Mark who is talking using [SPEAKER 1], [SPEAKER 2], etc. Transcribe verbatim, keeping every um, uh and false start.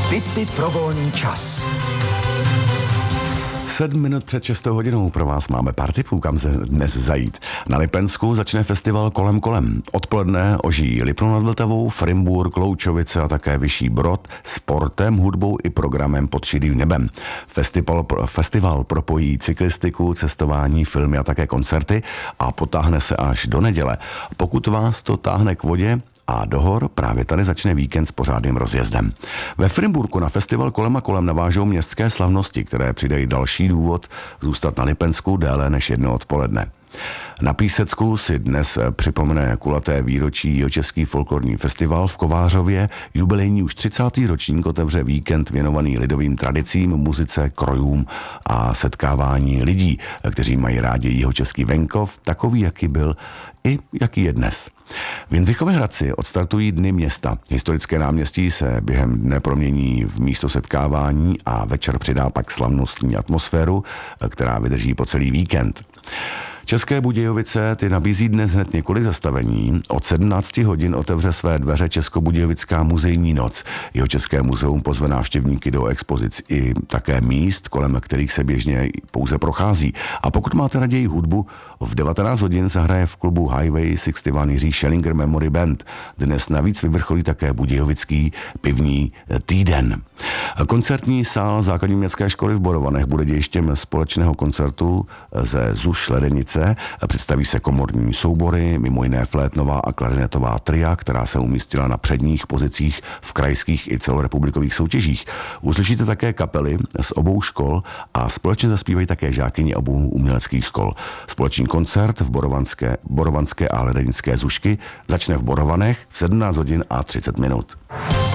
[SPEAKER 1] Tipy pro volný čas.
[SPEAKER 2] Sedm minut před šestou hodinou pro vás máme pár tipů, kam se dnes zajít. Na Lipensku začne festival Kolem kolem. Odpoledne ožijí Lipno nad Vltavou, Frimburk, Loučovice a také Vyšší Brod sportem, hudbou i programem Pod šedým nebem. Festival, festival propojí cyklistiku, cestování, filmy a také koncerty a potáhne se až do neděle. Pokud vás to táhne k vodě a do hor, právě tady začne víkend s pořádným rozjezdem. Ve Frimburku na festival Kolem a kolem navážou městské slavnosti, které přidají další důvod zůstat na Lipensku déle než jedno odpoledne. Na Písecku si dnes připomene kulaté výročí Jihočeský folklorní festival. V Kovářově jubilejní už třicátý ročník otevře víkend věnovaný lidovým tradicím, muzice, krojům a setkávání lidí, kteří mají rádi jihočeský venkov, takový, jaký byl i jaký je dnes. V Jindřichově Hradci odstartují Dny města. Historické náměstí se během dne promění v místo setkávání a večer přidá pak slavnostní atmosféru, která vydrží po celý víkend. České Budějovice ty nabízí dnes hned několik zastavení. Od sedmnácti hodin otevře své dveře Českobudějovická muzejní noc. Jihočeské muzeum pozve návštěvníky do expozic i také míst, kolem kterých se běžně pouze prochází. A pokud máte raději hudbu, v devatenáct hodin zahraje v klubu Highway šedesát jedna Jiří Schellinger Memory Band. Dnes navíc vyvrcholí také Budějovický pivní týden. Koncertní sál základní městské školy v Borovanech bude dějištěm společného koncertu ze ZUŠ Ledenice. Představí se komorní soubory, mimo jiné flétnová a klarinetová tria, která se umístila na předních pozicích v krajských i celorepublikových soutěžích. Uslyšíte také kapely z obou škol a společně zaspívají také žákyně obou uměleckých škol. Společný koncert v Borovanské, Borovanské a Ledenické ZUŠky začne v Borovanech v sedmnáct hodin a třicet minut.